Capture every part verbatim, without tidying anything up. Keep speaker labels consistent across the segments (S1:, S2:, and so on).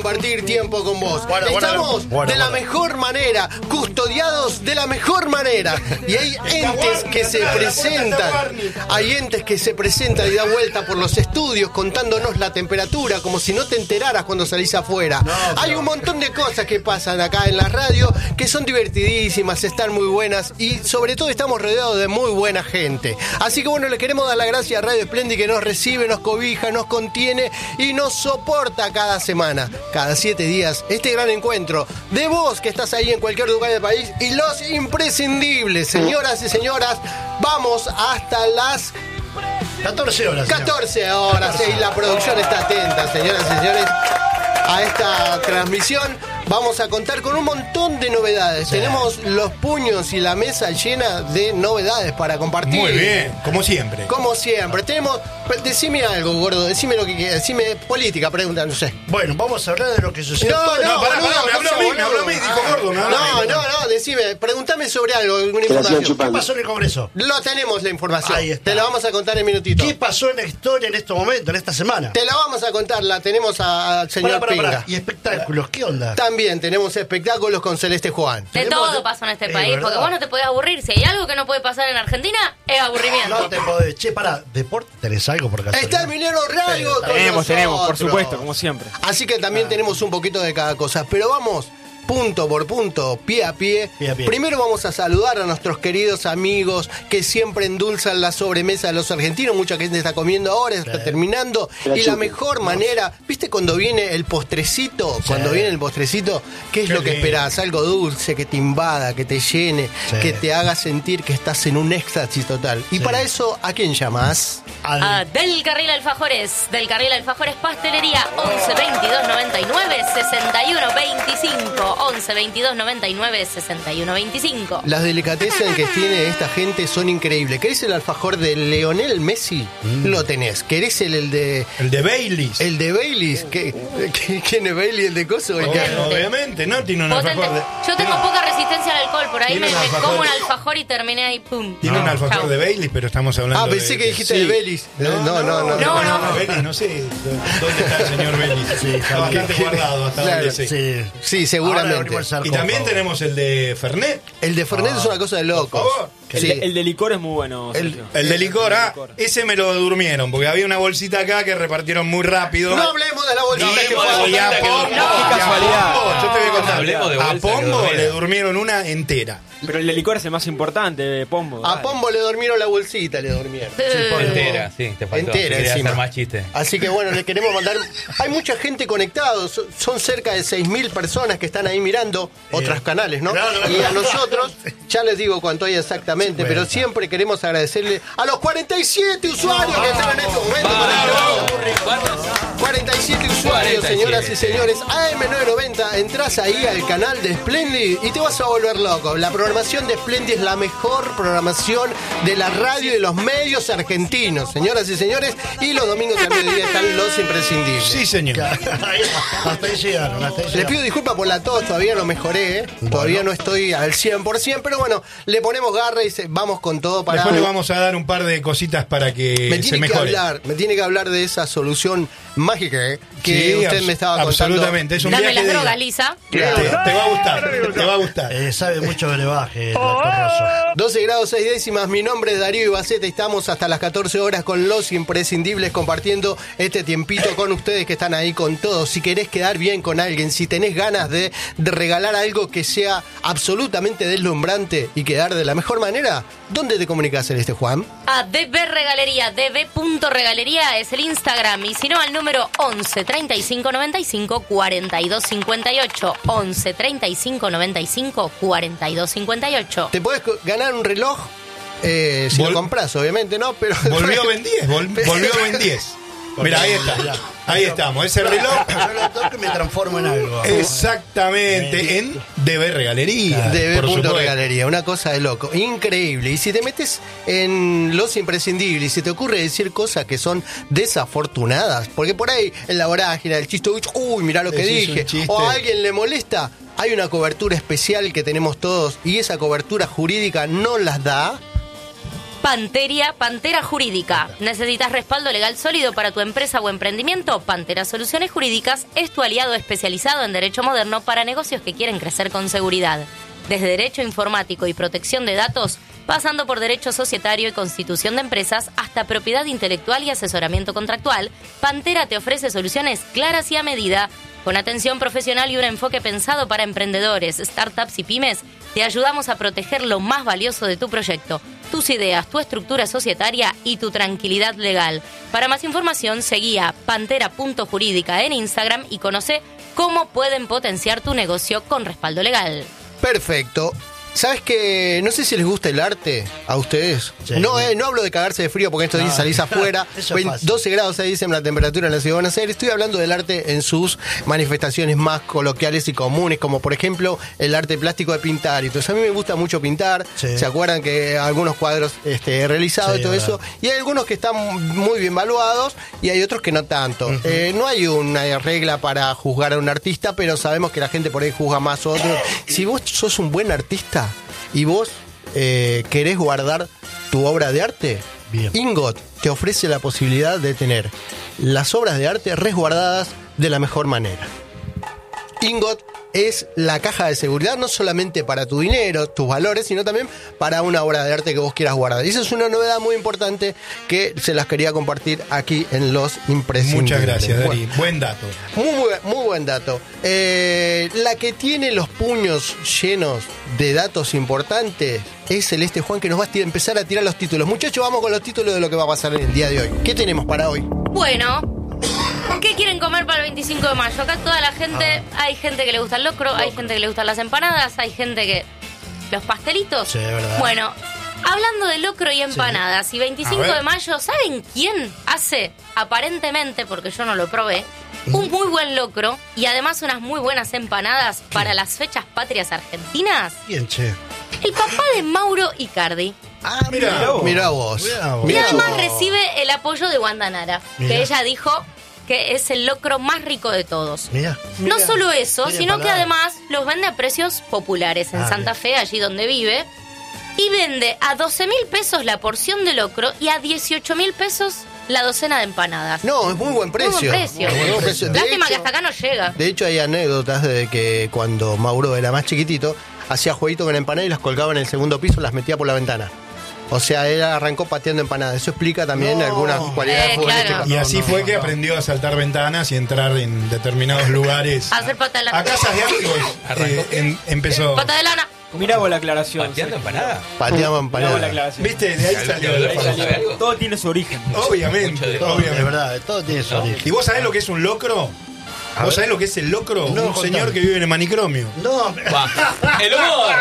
S1: compartir tiempo con vos.
S2: Bueno,
S1: Estamos
S2: bueno,
S1: de la
S2: bueno.
S1: mejor manera, custodiados de la mejor manera. Y hay entes que se presentan, hay entes que se presentan y dan vuelta por los estudios contándonos la temperatura como si no te enteraras cuando salís afuera.
S2: No, pero...
S1: Hay un montón de cosas que pasan acá en la radio que son divertidísimas, están muy buenas y sobre todo estamos rodeados de muy buena gente. Así que bueno, le queremos dar la gracia a Radio Espléndida que nos recibe, nos cobija, nos contiene y nos soporta cada semana, cada siete días, este gran encuentro de vos que estás ahí en cualquier lugar del país y los imprescindibles, señoras y señoras, vamos hasta las
S2: catorce horas.
S1: catorce horas y la producción está atenta, señoras y señores, a esta transmisión. Vamos a contar con un montón de novedades. Sí. Tenemos los puños y la mesa llena de novedades para compartir.
S3: Muy bien, como siempre.
S1: Como siempre. Tenemos. Decime algo, gordo. Decime lo que quieras. Decime política, pregunta, no sé.
S2: Bueno, vamos a hablar de lo que sucedió.
S1: No, no,
S3: No, pará,
S1: boludo,
S3: pará, me habló
S1: no
S3: a mí,
S1: seas
S3: me habló a mí,
S1: boludo.
S3: dijo gordo, me habló a
S1: No,
S3: mí.
S1: no, no, decime. Preguntame sobre algo, alguna información.
S2: ¿Qué pasó en el Congreso?
S1: Lo tenemos la información.
S2: Ahí está.
S1: Te la vamos a contar en minutito.
S2: ¿Qué pasó en la historia en estos momentos, en esta semana?
S1: Te la vamos a contar, la tenemos a- al señor
S2: Pará, pará,
S1: Pinga.
S2: pará. ¿Y espectáculos? ¿Qué onda?
S1: También tenemos espectáculos con Celeste Juan.
S4: De
S2: Tenemos-
S4: todo pasa en este
S2: Eh,
S4: país,
S2: ¿verdad?
S4: porque vos no te podés aburrir. Si hay algo que no puede pasar en Argentina, es aburrimiento.
S2: No te podés. Che, pará, ¿deporte tenés algo por casualidad?
S1: Está el minero Rago con
S5: Tenemos, tenemos, por
S1: nosotros.
S5: supuesto, como siempre.
S1: Así que también tenemos un poquito de cada cosa. Pero vamos punto por punto, pie a pie.
S2: Pie a pie.
S1: Primero vamos a saludar a nuestros queridos amigos que siempre endulzan la sobremesa de los argentinos. Mucha gente está comiendo ahora, está terminando. Y la mejor manera, ¿viste cuando viene el postrecito? Cuando viene el postrecito, ¿qué es
S3: Qué
S1: lo que
S3: lindo.
S1: esperás? Algo dulce, que te invada, que te llene,
S2: Sí.
S1: que te haga sentir que estás en un éxtasis total. Y
S2: Sí.
S1: para eso, ¿a quién llamás?
S2: Al-
S4: Ah, del Carril Alfajores, del Carril Alfajores Pastelería, once veintidós noventa y nueve sesenta y uno veinticinco, once veintidós noventa y nueve sesenta y uno veinticinco.
S1: Las delicatessen que tiene esta gente son increíbles. ¿Querés el alfajor de Leonel Messi? Lo tenés. ¿Querés el, el de
S3: El de Baileys.
S1: el de Baileys? ¿Qué, qué- ¿Quién es Bailey? ¿El de coso? El que-
S3: Obvio- Obviamente, ¿no? Tiene un
S4: Potente.
S3: alfajor de...
S4: Yo tengo poca resistencia al alcohol, por ahí
S3: Tiene
S4: me,
S3: un
S4: me
S3: alfajor.
S4: como un alfajor y terminé ahí, pum.
S3: Tiene un
S4: No.
S3: alfajor
S4: Chau.
S3: de Baileys, pero estamos hablando
S1: Ah, pensé
S3: de...
S1: que dijiste
S3: Sí.
S1: de Baileys. No, no, no. no,
S4: No, no.
S3: Baileys, no sé dónde está el señor Baileys. Está bastante guardado hasta
S1: Claro,
S3: donde sé.
S2: Sí.
S1: Sí,
S2: Ahora
S1: seguramente.
S2: venimos al
S3: Y
S2: sarcófago.
S3: también tenemos el de Fernet.
S1: El de Fernet es una cosa de locos.
S3: Por favor.
S5: El,
S1: Sí.
S5: de, el de licor es muy bueno,
S1: El-
S5: Sergio.
S3: El de licor, ah,
S5: licor.
S3: ese me lo durmieron, porque había una bolsita acá que repartieron muy rápido.
S1: No hablemos de la bolsita
S3: No,
S1: que
S3: no,
S1: fue.
S3: y a
S6: que
S3: Pombo,
S6: durmió.
S3: y a
S5: Qué casualidad.
S3: Pombo, yo te voy a contar.
S6: Hablemos de
S3: A
S6: bolsa que
S3: Pombo
S6: durmiera.
S3: le durmieron una entera.
S5: Pero el de licor es el más importante, Pombo.
S1: A
S5: dale.
S1: Pombo le durmieron la bolsita, le durmieron.
S6: Entera, sí, te faltó.
S1: Entera
S6: Quería
S1: encima.
S6: hacer más chistes.
S1: Así que bueno, le queremos mandar. Hay mucha gente conectada, so- son cerca de seis mil personas que están ahí mirando otros canales, ¿no?
S2: claro, claro.
S1: Y a nosotros, ya les digo cuánto hay exactamente, pero siempre queremos agradecerle a los cuarenta y siete usuarios que están en este momento. cuarenta y siete usuarios,
S6: cuarenta y siete.
S1: señoras y señores. A M novecientos noventa, entras ahí al canal de Splendid y te vas a volver loco. La programación de Splendid es la mejor programación de la radio y de los medios argentinos, señoras y señores. Y los domingos al mediodía están los imprescindibles.
S3: Sí, señor.
S2: Ahí- hasta ahí llegaron, hasta ahí
S1: Les
S2: llegaron.
S1: pido disculpas por la tos, todavía no mejoré, ¿eh? Todavía no estoy al cien por ciento, pero bueno, le ponemos garra y se- vamos con todo para...
S3: Después le vamos a dar un par de cositas para que
S1: me
S3: se
S1: tiene que
S3: mejore.
S1: hablar, me tiene que hablar de esa solución mágica, ¿eh? que
S3: Sí,
S1: usted
S3: abs-
S1: me estaba contando.
S3: absolutamente. Es un
S4: Dame
S3: viaje
S4: las
S3: de
S4: drogas,
S3: ida.
S4: Lisa.
S3: Te, te va a gustar, te va a gustar.
S2: Eh, sabe mucho de brebaje, el doctor Rosso.
S1: doce grados seis décimas, mi nombre es Darío Ibaceta y estamos hasta las catorce horas con los imprescindibles compartiendo este tiempito con ustedes que están ahí con todos. Si querés quedar bien con alguien, si tenés ganas de, de regalar algo que sea absolutamente deslumbrante y quedar de la mejor manera, ¿dónde te comunicas, Celeste Juan?
S4: A D B Regalería, db.regalería es el Instagram. Y si no, al número once treinta y cinco noventa y cinco cuarenta y dos cincuenta y ocho. once treinta y cinco noventa y cinco cuarenta y dos cincuenta y ocho.
S1: Te podés co- ganar un reloj, eh, si
S3: Vol-
S1: lo compras, obviamente, ¿no? Pero
S3: Volvió Ben diez, vol- volvió Ben diez. Mira, ahí está. Ahí estamos. Ese reloj.
S2: Yo lo toco y me transformo en algo.
S3: Exactamente, en D B Regalería.
S1: De
S3: por
S1: punto
S3: supuesto.
S1: regalería, una cosa de loco, increíble. Y si te metes en los imprescindibles y se te ocurre decir cosas que son desafortunadas, porque por ahí en la vorágine, el chiste, uy, mirá lo que
S3: Decís un
S1: dije,
S3: chiste.
S1: o a alguien le molesta, hay una cobertura especial que tenemos todos y esa cobertura jurídica no las da
S4: Panteria, Pantera Jurídica. ¿Necesitas respaldo legal sólido para tu empresa o emprendimiento? Pantera Soluciones Jurídicas es tu aliado especializado en derecho moderno para negocios que quieren crecer con seguridad. Desde derecho informático y protección de datos, pasando por derecho societario y constitución de empresas, hasta propiedad intelectual y asesoramiento contractual, Pantera te ofrece soluciones claras y a medida. Con atención profesional y un enfoque pensado para emprendedores, startups y pymes, te ayudamos a proteger lo más valioso de tu proyecto, tus ideas, tu estructura societaria y tu tranquilidad legal. Para más información, seguí a pantera punto jurídica en Instagram y conoce cómo pueden potenciar tu negocio con respaldo legal.
S1: Perfecto. ¿Sabes qué? No sé si les gusta el arte a ustedes.
S2: Sí.
S1: No, eh, no hablo de cagarse de frío porque estos
S2: No.
S1: días salís afuera.
S2: Eso es fácil.
S1: doce grados ahí dicen la temperatura en la ciudad de Buenos Aires. Estoy hablando del arte en sus manifestaciones más coloquiales y comunes, como por ejemplo el arte plástico de pintar. Entonces a mí me gusta mucho pintar.
S2: Sí.
S1: ¿Se acuerdan que algunos cuadros este, he realizado
S2: Sí,
S1: y todo
S2: verdad.
S1: eso? Y hay algunos que están muy bien valuados y hay otros que no tanto. Uh-huh. Eh, no hay una regla para juzgar a un artista, pero sabemos que la gente por ahí juzga más a otros. Si vos sos un buen artista y vos eh, querés guardar tu obra de arte,
S2: Bien.
S1: Ingot te ofrece la posibilidad de tener las obras de arte resguardadas de la mejor manera. Ingot es la caja de seguridad no solamente para tu dinero, tus valores, sino también para una obra de arte que vos quieras guardar. Y esa es una novedad muy importante que se las quería compartir aquí en Los Imprescindibles.
S3: Muchas gracias, Dari.
S1: Bueno,
S3: Buen dato.
S1: muy, buen, muy buen dato. Eh, la que tiene los puños llenos de datos importantes es Celeste Juan, que nos va a tir- empezar a tirar los títulos. Muchachos, vamos con los títulos de lo que va a pasar en el día de hoy. ¿Qué tenemos para hoy?
S4: Bueno, ¿qué quieren comer para el veinticinco de mayo? Acá toda la gente, hay gente que le gusta el locro, hay gente que le gustan las empanadas, hay gente que... ¿Los pastelitos?
S2: Sí, verdad.
S4: Bueno, hablando de locro y empanadas, y veinticinco
S3: A ver.
S4: de mayo, ¿saben quién hace, aparentemente, porque yo no lo probé, un muy buen locro y además unas muy buenas empanadas para las fechas patrias argentinas?
S2: Bien, che.
S4: El papá de Mauro Icardi.
S2: Ah,
S3: Mirá vos.
S1: Mirá vos.
S2: Mirá vos.
S4: Y
S1: Mirá
S4: además
S1: vos.
S4: recibe el apoyo de Wanda Nara,
S2: Mirá.
S4: que ella dijo que es el locro más rico de todos.
S2: Mirá.
S4: No solo eso,
S2: Tiene
S4: sino que
S2: palabras.
S4: además los vende a precios populares en
S2: Ah,
S4: Santa
S2: bien.
S4: Fe, allí donde vive, y vende a doce mil pesos la porción de locro y a dieciocho mil pesos la docena de empanadas.
S1: No, es muy buen precio.
S4: Muy buen precio.
S1: Muy buen precio. De
S4: Lástima que
S1: hecho-
S4: hasta acá no llega.
S1: De hecho, hay anécdotas de que cuando Mauro era más chiquitito, hacía jueguitos con empanadas y las colgaba en el segundo piso, las metía por la ventana. O sea, él arrancó pateando empanadas. Eso explica también
S2: No.
S1: algunas cualidades
S4: Eh,
S1: futbolísticas.
S4: claro.
S3: Y así
S2: No, no,
S3: fue
S2: no,
S3: que
S2: no.
S3: aprendió a saltar ventanas y entrar en determinados lugares.
S4: A hacer pata de
S3: A
S4: lana.
S3: casas de amigos.
S6: ¿Arrancó
S3: eh, em- empezó.
S4: Pata de lana.
S5: Mirá vos la aclaración.
S6: ¿Pateando
S5: Sergio.
S6: empanada?
S1: Pateaba
S5: Mirá vos la
S1: empanadas.
S5: aclaración.
S3: ¿Viste? De ahí salió
S6: Ahí
S3: la
S6: salió.
S3: fama.
S6: algo?
S5: Todo tiene su origen.
S3: Obviamente,
S6: Mucho de-
S2: Es
S3: obviamente.
S2: verdad, todo tiene su
S6: ¿No?
S2: origen.
S3: ¿Y vos sabés lo que es un locro?
S2: A
S3: ¿Vos
S2: ver.
S3: sabés lo que es el locro?
S2: No,
S3: un
S2: contame.
S3: señor que vive en el manicromio.
S2: No,
S6: Va. ¡El humor!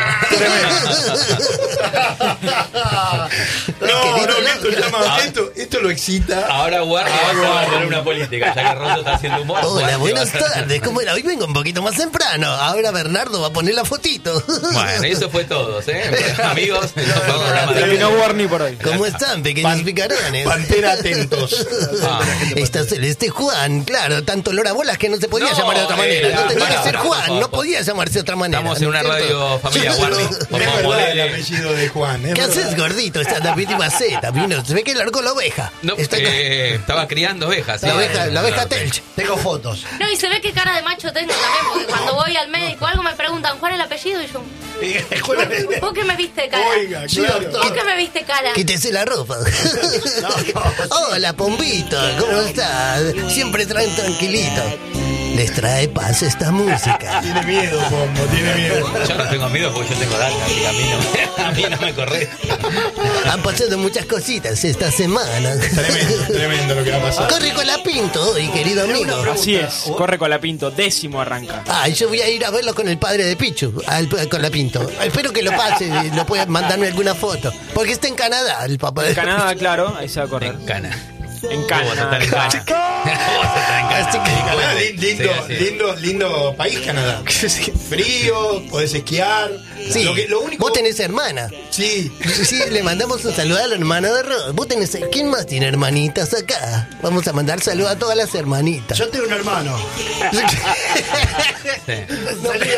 S3: No, no, esto, llama- esto, esto lo excita.
S6: Ahora Warner va a tener una política, ya que Rosso está haciendo humor.
S1: Hola,
S6: Warner
S1: buenas
S6: va a hacer-
S1: tardes. ¿Cómo era? Hoy vengo un poquito más temprano. Ahora Bernardo va a poner la fotito.
S6: Bueno, y eso fue todo, ¿eh? Amigos, eso fue un programa de-
S5: Terminó Warney por hoy.
S1: ¿Cómo están, pequeños
S3: Pan-
S1: picarones?
S3: Pantera atentos.
S6: Ah.
S1: Está Celeste Juan, claro, tanto Lora Bolas que no se podía
S6: No,
S1: llamar de otra manera.
S6: era-
S1: No tenía
S6: pará,
S1: que ser
S6: pará,
S1: Juan,
S6: por favor.
S1: no podía llamarse de otra manera.
S6: Estamos en una
S1: ¿no es cierto?
S6: radio familia Warner.
S3: Es
S6: Como
S3: verdad el
S6: modelo.
S3: apellido de Juan. es
S1: ¿Qué
S3: verdad.
S1: haces, gordito? Está David y Maceta, vino. Se ve que largó la oveja.
S6: No,
S1: Está-
S6: eh, estaba criando ovejas.
S1: la
S6: ¿sí?
S1: oveja, la oveja
S6: Ok.
S1: Telch.
S2: tengo fotos.
S4: No, y se ve que cara de macho tengo también, porque cuando voy al médico algo me preguntan cuál es el apellido y yo, ¿vos qué me viste cara?
S3: Oiga, claro.
S4: ¿Vos qué me viste cara?
S1: Quítese la ropa. Hola, Pombito, ¿cómo estás? Siempre traen tranquilito. Les trae paz esta música.
S3: Tiene miedo, Pombo, tiene miedo.
S6: Yo no tengo miedo porque yo tengo data, así que a mí no, a mí no me corre.
S1: Han pasado muchas cositas esta semana.
S3: Tremendo, tremendo lo que va a pasar.
S1: Corre con la Pinto hoy, querido amigo.
S5: Así es, corre con la Pinto, décimo arranca.
S1: Ah, yo voy a ir a verlo con el padre de Pichu, al- con la Pinto. Espero que lo pase y lo pueda mandarme alguna foto. Porque está en Canadá, el papá de
S5: En Canadá, claro, ahí se va a correr.
S6: En cana.
S5: En
S6: Vos vas a estar en
S5: Canadá.
S6: cana. Vos vas a estar en cana.
S1: Así que-
S3: Canadá, lin- lindo,
S6: Sí, sí.
S3: lindo, lindo país, Canadá. Frío, podés esquiar.
S1: Sí,
S3: Lo, que- lo único.
S1: vos tenés hermana.
S3: Sí.
S1: Sí, le mandamos un saludo a la hermana de Rod. Vos tenés... ¿Quién más tiene hermanitas acá? Vamos a mandar saludos a todas las hermanitas.
S2: Yo tengo un hermano.
S6: Sí.
S2: Salí de ahí, a ver.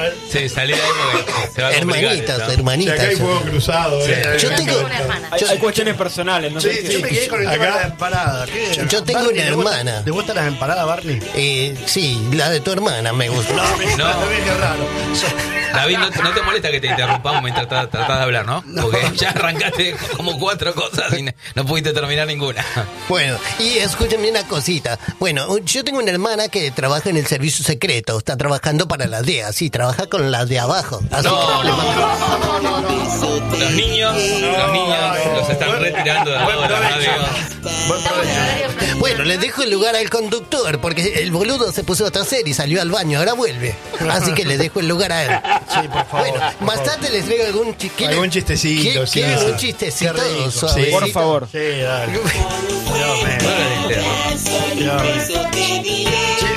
S2: ver.
S6: Sí, salí de ahí porque se va a complicar
S1: Hermanitas,
S6: esto.
S3: Si
S1: hermanitas.
S3: acá hay fuego cruzado,
S6: Sí.
S3: ¿eh?
S1: Yo
S6: Yo
S1: tengo,
S4: una hermana.
S5: Hay, hay cuestiones personales, no sé
S3: Sí,
S5: qué.
S2: Yo me quedé con el tema
S3: Acá-
S2: de la empanada. ¿Qué?
S1: Yo tengo
S2: Barney,
S1: una
S2: ¿te gusta-
S1: hermana.
S2: ¿Te gustan las empanadas, Barney?
S1: eh, sí, la de tu hermana me gusta.
S2: No, me
S6: No.
S2: no. Qué raro.
S6: David, no, no te molesta que te interrumpamos mientras tratás tratás de hablar, ¿no? Porque ya arrancaste como cuatro cosas y no- no pudiste terminar ninguna.
S1: Bueno, y escúchame una cosita. Bueno, yo tengo una hermana que trabaja en el servicio secreto. Está trabajando para las D E A, sí, trabaja con las de abajo. Así
S6: No,
S1: que le
S6: no,
S1: mando-
S6: Los niños, los niños los están retirando de la radio.
S2: Buen provecho.
S1: Bueno, le dejo el lugar al conductor porque el boludo se puso a toser y salió al baño, ahora vuelve. Así que le dejo el lugar a él.
S2: Sí, por favor.
S1: Bueno,
S2: por
S1: más
S2: favor.
S1: tarde les traigo algún chi- ¿quieren-
S3: Algún chistecito,
S1: ¿Qui-
S3: sí,
S1: ¿Quieren
S3: sí.
S1: un chistecito?
S2: Qué rico.
S1: suavecito?
S5: Por favor.
S2: Sí, dale. Dios mío. Dios mío.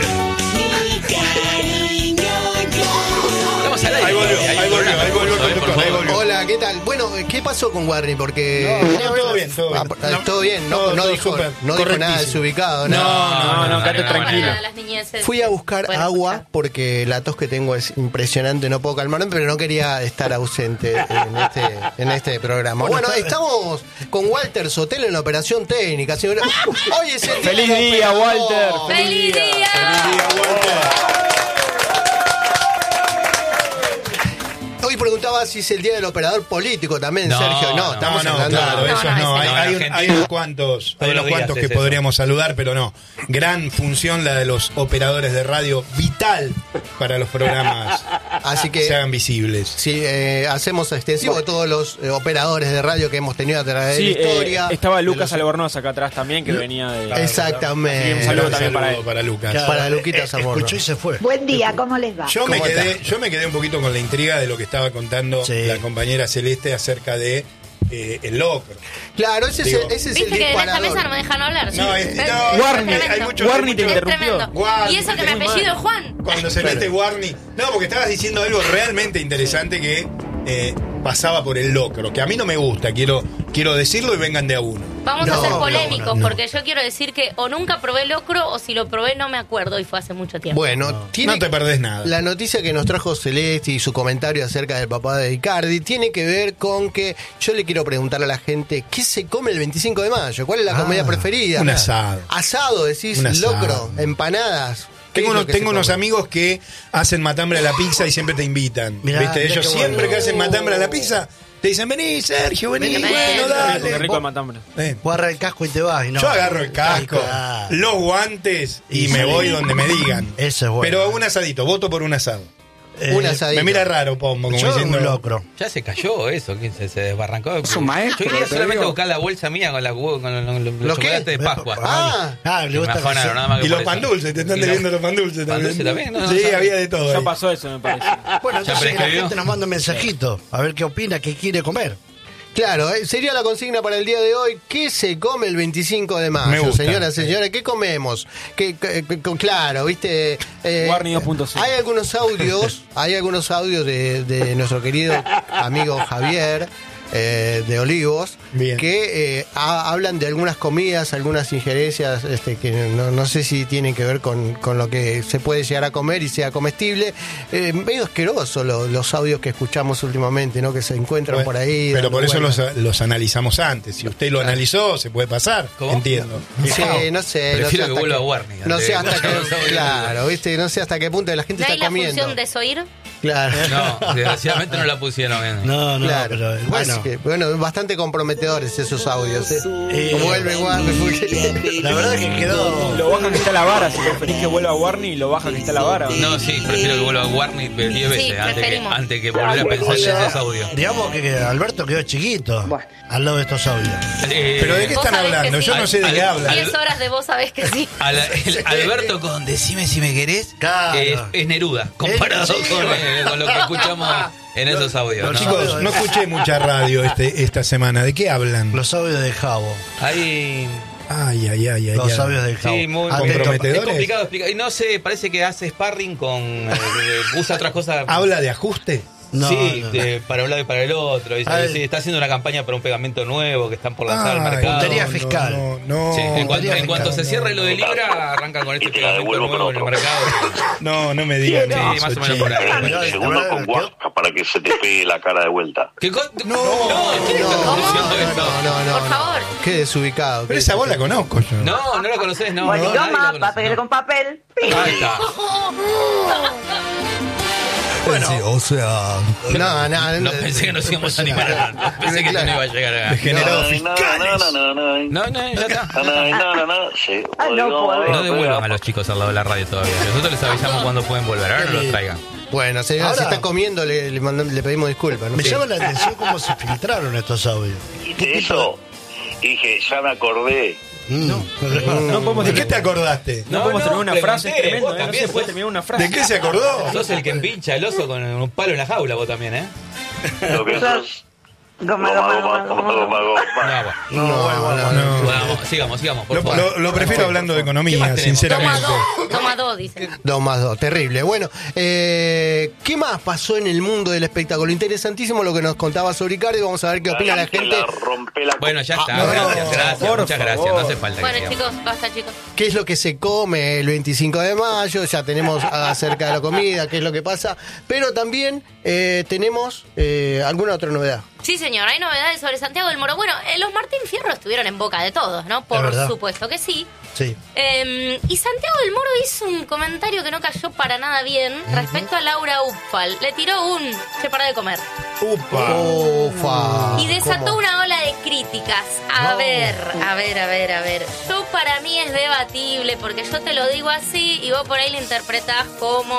S6: Estamos al aire.
S3: Ahí volvió, ahí volvió, ahí volvió el
S6: Por
S3: conductor,
S6: favor.
S3: ahí volvió.
S1: Hola, ¿qué tal? Bueno, ¿qué pasó con Warney? Porque...
S3: No, no, todo bien, todo bien.
S1: Ah, todo bien, no,
S3: Todo-
S1: no
S3: todo
S1: dijo,
S3: súper,
S1: no dijo nada
S3: correctísimo.
S1: desubicado, ¿no?
S5: No, no, quédate
S6: no,
S5: tranquilo.
S4: Para las niñeces,
S1: Fui a buscar
S4: pueden
S1: agua
S4: escuchar.
S1: porque la tos que tengo es impresionante, no puedo calmarme, pero no quería estar ausente en este, en este programa. Bueno,
S2: Bueno, está-
S1: estamos con Walter Sotelo en la operación técnica, señora. Hoy es el
S5: ¡Feliz
S1: del
S5: día,
S1: operador.
S5: Walter!
S4: ¡Feliz día!
S1: Hoy preguntaba si es el día del operador político también,
S6: No,
S1: Sergio. No,
S6: no,
S1: estamos
S3: No, no,
S1: hablando
S3: claro,
S4: No,
S3: esos
S4: no,
S3: no.
S4: ese
S3: Hay,
S6: no.
S3: hay
S6: En
S3: un- hay
S6: Argentina,
S3: unos cuantos, hay
S6: todos
S3: unos
S6: los días
S3: cuantos
S6: es
S3: que
S6: eso.
S3: podríamos saludar, pero no. Gran función la de los operadores de radio, vital para los programas
S1: Así
S3: que se
S1: que
S3: hagan visibles.
S1: sí, eh, hacemos extensivo a todos los eh, operadores de radio que hemos tenido a través
S5: Sí,
S1: de la historia.
S5: eh, estaba
S1: de
S5: Lucas
S1: los-
S5: Albornoz acá atrás también, que venía de...
S1: Exactamente.
S5: Así que un saludo
S3: Gran
S5: también para él.
S3: para Lucas.
S2: Claro,
S1: Para Luquita
S2: eh,
S1: Zamorno.
S2: Escuchó y se fue.
S7: Buen día, ¿cómo les va?
S3: Yo me,
S1: ¿Cómo
S3: quedé,
S1: está?
S3: yo me quedé un poquito con la intriga de lo que estaba contando
S2: Sí.
S3: la compañera Celeste acerca de eh, el locro.
S1: Claro, ese es
S3: Digo,
S1: el, ese es el
S4: Viste que en esta
S1: disparador.
S4: mesa no me dejan hablar.
S3: No,
S4: Sí.
S3: es-
S4: Es-
S3: no,
S4: es
S5: Warney,
S4: tremendo.
S3: hay mucho-
S5: Warney te
S3: hay mucho-
S4: Es
S5: interrumpió.
S4: tremendo.
S3: Warney,
S4: Y eso que me
S5: muy
S4: apellido
S5: mal.
S4: es Juan.
S3: Cuando se mete Warney. No, porque estabas diciendo algo realmente interesante que eh, pasaba por el locro, que a mí no me gusta, quiero, quiero decirlo y vengan de a uno.
S4: Vamos
S1: No,
S4: a ser
S1: no,
S4: polémicos
S2: no, no.
S4: porque yo quiero decir que o nunca probé locro o si lo probé no me acuerdo y fue hace mucho tiempo.
S1: Bueno, tiene
S3: No te perdés nada.
S1: La noticia que nos trajo Celeste y su comentario acerca del papá de Icardi tiene que ver con que yo le quiero preguntar a la gente ¿qué se come el veinticinco de mayo? ¿Cuál es la
S2: Ah,
S1: comida preferida?
S3: un asado.
S1: Asado, decís,
S3: Un asado.
S1: locro, empanadas. ¿Qué
S3: Tengo,
S1: es lo
S3: unos,
S1: que se
S3: tengo unos
S1: come?
S3: amigos que hacen matambre a la pizza y siempre te invitan.
S2: Mirá,
S3: ¿Viste?
S2: mirá
S3: Ellos
S2: qué
S3: siempre
S2: bueno.
S3: que hacen matambre a la pizza, te dicen, vení, Sergio, vení,
S2: Vení,
S3: bueno,
S2: vení,
S5: Qué
S3: dale.
S5: rico el matambre.
S3: Eh,
S2: Vos agarrás el casco y te vas. Y no.
S3: Yo agarro el casco,
S2: Ah,
S3: los guantes y
S2: Y
S3: me
S2: sí.
S3: voy donde me digan.
S2: Ese es bueno.
S3: Pero un asadito, voto por un asado.
S2: eh,
S1: un asadito.
S3: Me mira raro, Pombo, como
S2: Yo
S3: diciendo.
S2: un locro.
S6: Ya se cayó eso, que se, se desbarrancó.
S5: Es un maestro,
S6: Yo iría
S5: te
S6: solamente
S5: digo.
S6: a buscar la bolsa mía con, la, huevo- con los, los, los
S1: ¿Los qué?
S6: chocolates de Pascua.
S1: Ah,
S2: Ah,
S6: Y
S2: le
S6: me
S2: gusta
S6: ajonaron,
S2: que
S6: nada más que
S3: Y
S6: por
S3: los
S6: eso.
S3: pan dulces, te están
S6: Y
S3: debiendo
S6: los-
S3: los pan dulces
S6: ¿Pan
S3: también.
S6: dulce también? No, no
S3: sí,
S6: sabía.
S3: había de todo.
S5: Ya
S3: ahí.
S5: pasó eso, me parece.
S2: Bueno,
S6: Ya
S2: entonces que la
S6: prescribió.
S2: gente nos manda un mensajito a ver qué opina, qué quiere comer.
S1: claro, eh, sería la consigna para el día de hoy. ¿Qué se come el veinticinco de mayo?
S3: Me gusta.
S1: Señoras, señores, ¿qué comemos? ¿Qué, qué- qué- claro, viste. eh,
S5: Warney dos punto cero.
S1: Hay algunos audios, hay algunos audios de, de nuestro querido amigo Javier. eh, de Olivos,
S3: Bien.
S1: que eh, ha- hablan de algunas comidas, algunas injerencias este, que no, no sé si tienen que ver con, con lo que se puede llegar a comer y sea comestible. Eh, medio asqueroso lo- los audios que escuchamos últimamente, ¿no? Que se encuentran
S3: Bueno,
S1: por ahí.
S3: Pero
S1: dando
S3: por eso los,
S1: vueltas.
S3: los analizamos antes. Si usted lo analizó, se puede pasar.
S6: ¿Cómo?
S3: Entiendo.
S1: Sí, no sé. no sé
S6: Prefiero que
S1: hasta
S6: vuelva
S1: qué-
S6: Warney
S1: No
S6: antes
S1: sé
S6: de
S1: hasta
S6: escuchar los
S1: qué.
S6: audios.
S1: Claro, ¿viste? No sé hasta qué punto la gente
S4: ¿No hay
S1: está
S4: la
S1: comiendo.
S4: función desoír?
S1: Claro.
S6: No, desgraciadamente no la pusieron bien.
S2: No, no,
S1: Claro.
S2: pero
S1: Así
S2: bueno.
S1: que, bueno, bastante comprometedores esos audios. ¿eh?
S2: Eh,
S1: Vuelve, Warney, porque-
S2: La verdad que quedó.
S5: Lo baja que está la vara, si preferís que vuelva Warney, lo baja que está la vara.
S6: No, sí, prefiero que vuelva Warney diez
S4: Sí,
S6: veces antes que,
S4: preferimos.
S6: antes que volver a pensar
S2: O
S6: en
S2: sea,
S6: esos audios.
S2: digamos que que Alberto quedó chiquito al lado de estos audios.
S6: Eh,
S3: ¿Pero de qué
S4: Vos
S3: están
S4: sabés que
S3: hablando?
S4: sí.
S3: Yo no sé de
S6: Al-
S3: qué
S6: al-
S3: hablan.
S4: diez horas de vos sabés que sí.
S6: a la- el Alberto con Decime si me querés
S2: Claro.
S6: es, es Neruda, comparado
S2: Sí,
S6: con,
S2: bueno.
S6: eh, con lo que escuchamos en esos audios.
S2: los
S6: ¿no?
S3: Chicos, no escuché mucha radio este, esta semana. ¿De qué hablan?
S2: Los audios de Javo.
S6: Hay...
S3: Ay, ay, ay, ay.
S2: Los
S3: ay.
S2: audios de Javo.
S6: Sí, muy
S2: Atento.
S3: comprometedores.
S6: Es complicado explicar. Y no sé, parece que hace sparring con... eh, usa otras cosas.
S3: ¿Habla de ajuste?
S2: No,
S6: sí,
S2: no.
S6: de- para un lado y para el otro. Dice,
S2: Ay.
S6: sí, está haciendo una campaña para un pegamento nuevo que están por lanzar al
S3: Ay,
S6: mercado.
S2: puntería
S3: no,
S2: fiscal.
S3: No, no,
S6: Sí, en cuanto,
S2: puntería
S6: en cuanto se
S3: fiscal,
S6: cierre
S3: no,
S6: lo de Libra, arrancan con este
S7: Y te la
S6: pegamento
S7: devuelvo
S6: nuevo en el
S7: con
S6: mercado.
S3: No, no me digan
S6: Sí,
S3: eso.
S6: más o menos
S3: che.
S6: por ahí.
S2: Pero,
S7: El segundo
S2: pero,
S7: con
S2: pero,
S7: guasca para que se te pegue la cara de vuelta.
S6: ¿Qué co-
S3: No,
S6: no, ¿quién está
S1: No,
S6: diciendo
S1: no,
S6: eso?
S1: no, no, no,
S4: Por
S1: no.
S4: favor.
S1: Qué desubicado.
S3: Pero
S1: qué
S3: esa voz la conozco yo.
S6: No, no la conoces, no.
S8: Bueno,
S6: no,
S8: yo
S6: nadie la
S8: más,
S6: conoce,
S8: papel
S6: no.
S8: con papel.
S6: Ahí está.
S1: Bueno, sí, o sea. No, no,
S6: No pensé que nos íbamos a animar a Pensé que esto no iba a llegar a.
S3: Degenerados
S7: Ay, no,
S3: fiscales.
S7: no, no, no, no.
S6: No, no, ya está.
S7: Ay, no, no, no. Sí,
S8: Ah, no
S7: oigo,
S8: puedo.
S7: oigo,
S6: No devuelvan
S7: oigo.
S6: a los chicos al lado de la radio todavía. Nosotros les avisamos cuando pueden volver. Ahora no los traigan.
S1: Bueno, señora,
S2: Ahora-
S1: si está comiendo, le, le, mandamos- le pedimos disculpas. ¿no?
S2: Me
S1: Sí.
S2: llama la atención cómo se filtraron estos audios.
S7: ¿Viste eso? Dije, ya me acordé.
S2: No,
S5: No podemos
S3: ¿De qué
S5: terminar,
S3: te acordaste?
S5: no podemos terminar una frase, es
S6: pregunté,
S5: tremendo.
S6: vos
S5: ¿eh? No
S6: también
S5: se puede
S6: sos-
S5: terminar una frase.
S3: ¿De qué se acordó?
S6: Sos el que empincha el oso con un palo en la jaula, vos también, ¿eh?
S7: Lo que sos.
S8: Goma,
S7: Goma,
S8: goma,
S7: goma,
S8: goma,
S7: goma,
S8: goma.
S7: goma,
S6: No,
S7: goma.
S6: bueno.
S1: No, no, no, no.
S3: No.
S6: Vamos, sigamos, sigamos, por
S3: Lo,
S6: favor.
S3: lo- lo prefiero hablando de
S6: ¿Qué
S3: economía,
S6: más tenemos?
S4: Toma
S3: sinceramente.
S4: dos, toma dos, dice.
S1: Dos más dos, terrible. Bueno, eh, ¿qué más pasó en el mundo del espectáculo? Interesantísimo lo que nos contaba sobre Icardi. Vamos a ver qué opina la
S7: Te
S1: gente.
S7: rompe la
S6: Bueno, ya está.
S3: no,
S6: gracias, gracias.
S5: por
S6: Muchas gracias.
S5: favor.
S6: No hace falta que
S4: Bueno,
S6: sigamos.
S4: chicos, basta, chicos.
S1: ¿Qué es lo que se come el veinticinco de mayo? Ya tenemos acerca de la comida, qué es lo que pasa. Pero también eh, tenemos eh, alguna otra novedad.
S4: Sí, señor, hay novedades sobre Santiago del Moro. Bueno, eh, los Martín Fierro estuvieron en boca de todos, ¿no?
S2: Es
S4: Por
S2: verdad.
S4: supuesto que sí.
S2: Sí.
S4: Eh, y Santiago del Moro hizo un comentario que no cayó para nada bien respecto a Laura Ufal. Le tiró un che, para de comer.
S3: Upa.
S1: Ufa.
S4: Y desató
S1: ¿Cómo?
S4: una ola de críticas. A
S1: No.
S4: ver, a ver, a ver, a ver. Yo para mí es debatible porque yo te lo digo así y vos por ahí lo interpretás como...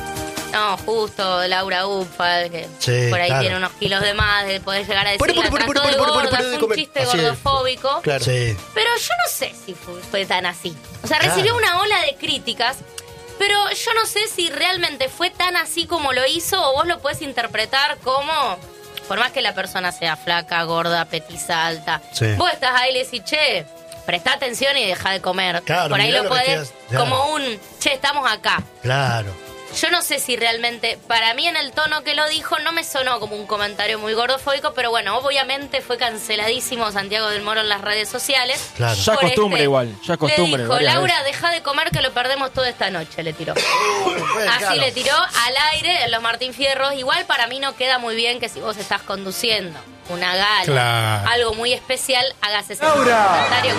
S4: No, justo Laura Ufal, que
S2: Sí,
S4: por ahí
S2: claro.
S4: tiene unos kilos de más, de poder llegar a decir
S1: Pare, pare,
S4: la
S1: pare,
S4: trató
S1: pare,
S4: de
S1: pare, pare,
S4: gorda,
S1: pare de
S4: fue un
S1: comer.
S4: chiste
S1: Así es.
S4: gordofóbico.
S1: Claro.
S2: Sí.
S4: Pero yo no sé si fue, fue tan así. O sea,
S2: Claro.
S4: recibió una ola de críticas, pero yo no sé si realmente fue tan así como lo hizo o vos lo puedes interpretar como, por más que la persona sea flaca, gorda, petiza, alta,
S2: Sí.
S4: vos estás ahí y le decís, che, presta atención y deja de comer.
S2: Claro,
S4: por ahí
S2: mirá
S4: lo
S2: lo que
S4: podés,
S2: quieras, claro.
S4: como un, che, estamos acá.
S2: Claro.
S4: Yo no sé si realmente, para mí en el tono que lo dijo no me sonó como un comentario muy gordofóbico, pero bueno, obviamente fue canceladísimo Santiago del Moro en las redes sociales.
S2: Claro.
S5: Ya es
S4: Por
S5: costumbre igual, ya es costumbre,
S4: Le dijo,
S5: varias
S4: Laura,
S5: veces.
S4: deja de comer que lo perdemos toda esta noche, le tiró.
S2: Bueno,
S4: Así
S2: claro.
S4: le tiró al aire en los Martín Fierros. Igual para mí no queda muy bien que si vos estás conduciendo una gala,
S3: Claro.
S4: algo muy especial, hagas ese
S8: Laura.
S4: comentario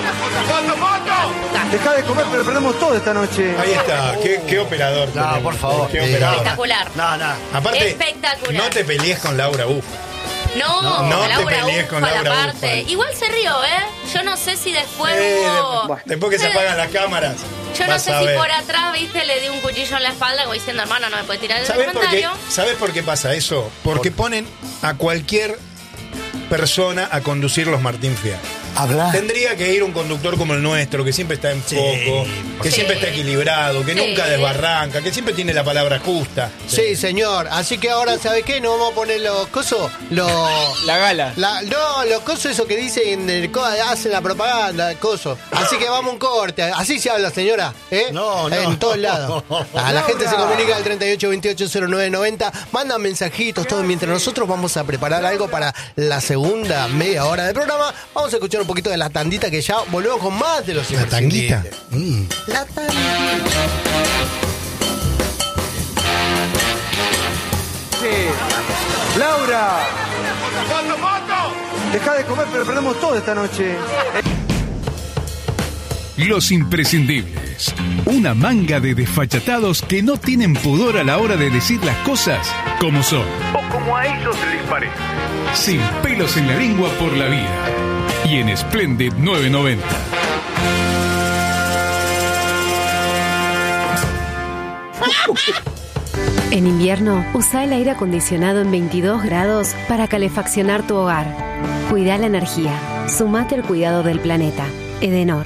S4: como...
S8: Deja de comer, pero perdemos todo esta noche.
S3: Ahí está, qué, qué operador.
S2: No,
S3: tenemos.
S2: por favor.
S3: Qué
S2: Sí.
S3: operador.
S4: Espectacular.
S2: No, no.
S3: Aparte,
S4: Espectacular.
S3: no te pelees con Laura Uf.
S4: No,
S3: No, no te
S4: Laura
S3: pelees con
S4: Ufal
S3: Laura
S4: aparte.
S3: Ufal.
S4: Igual se rió, ¿eh? Yo no sé si después
S3: Eh,
S4: hubo...
S3: de- después que se apagan las cámaras.
S4: Yo no
S3: vas
S4: sé
S3: a
S4: si
S3: ver.
S4: por atrás, viste, le di un cuchillo en la espalda como diciendo, hermano, no me puede tirar el
S3: ¿Sabes por, qué,
S4: comentario.
S3: ¿Sabes por qué pasa eso? Porque ponen a cualquier persona a conducir los Martín Fierro.
S2: Habla.
S3: Tendría que ir un conductor como el nuestro, que siempre está en
S2: Sí,
S3: foco, que
S4: sí.
S3: siempre está equilibrado, que
S4: Sí.
S3: nunca desbarranca, que siempre tiene la palabra justa.
S1: Sí, señor. Así que ahora, ¿sabe qué? No vamos a poner los cosos. Los.
S5: La gala.
S1: La- no, los cosos eso que dicen, el co- hacen la propaganda, el coso. Así que vamos a un corte. Así se habla, señora. ¿eh?
S2: No, no.
S1: En todos lados. A la gente se comunica al treinta y ocho veintiocho cero nueve noventa. Mandan mensajitos, todo. Mientras nosotros vamos a preparar algo para la segunda media hora del programa, vamos a escuchar un poquito de la tandita que ya volvemos con más de los
S3: ¿La tanguita?
S1: imprescindibles.
S2: Mm.
S1: La tandita.
S8: Laura. Deja de comer, pero perdemos todo esta noche.
S9: Los imprescindibles. Una manga de desfachatados que no tienen pudor a la hora de decir las cosas como son.
S10: O como a ellos les parece.
S9: Sin pelos en la lengua por la vida. Y en Splendid novecientos noventa.
S11: En invierno, usa el aire acondicionado en veintidós grados para calefaccionar tu hogar. Cuida la energía. Sumate al cuidado del planeta. Edenor.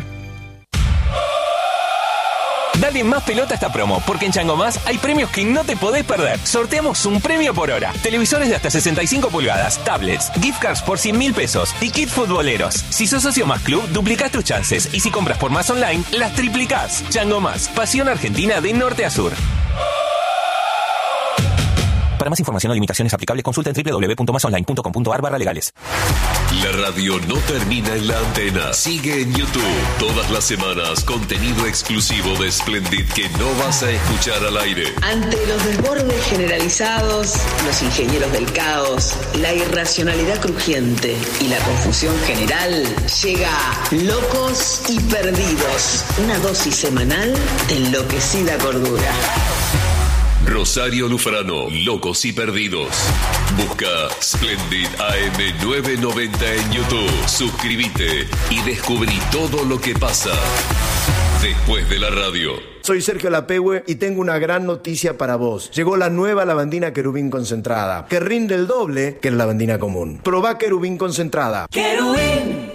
S12: Dale más pelota a esta promo, porque en Chango Más hay premios que no te podés perder. Sorteamos un premio por hora. Televisores de hasta sesenta y cinco pulgadas, tablets, gift cards por cien mil pesos y kits futboleros. Si sos socio Más Club, duplicás tus chances. Y si compras por Más Online, las triplicás. Chango Más, pasión argentina de norte a sur. Para más información o limitaciones aplicables, consulta en doble u doble u doble u punto más online punto com punto a r barra legales.
S13: La radio no termina en la antena. Sigue en YouTube. Todas las semanas, contenido exclusivo de Splendid que no vas a escuchar al aire.
S14: Ante los desbordes generalizados, los ingenieros del caos, la irracionalidad crujiente y la confusión general, llega Locos y Perdidos, una dosis semanal de enloquecida cordura.
S13: Rosario Lufrano, Locos y Perdidos. Busca Splendid A M novecientos noventa en YouTube. Suscríbete y descubrí todo lo que pasa después de la radio.
S15: Soy Sergio Lapehue y tengo una gran noticia para vos. Llegó la nueva lavandina Querubín concentrada, que rinde el doble que la lavandina común. Probá Querubín concentrada.
S14: ¡Querubín!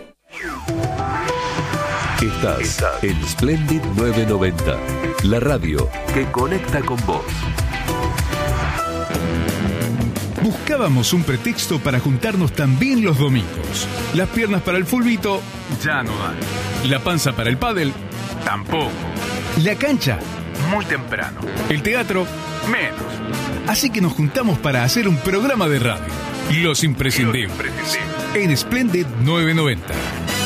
S13: Estás en Splendid novecientos noventa, la radio que conecta con vos.
S9: Buscábamos un pretexto para juntarnos también los domingos. Las piernas para el fulbito ya no dan. La panza para el pádel tampoco. La cancha muy temprano. El teatro menos. Así que nos juntamos para hacer un programa de radio. Los imprescindibles. En Splendid novecientos noventa.